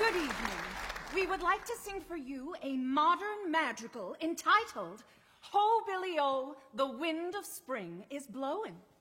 Good evening. We would like to sing for you a modern madrigal entitled Ho Billy O, the Wind of Spring is Blowing.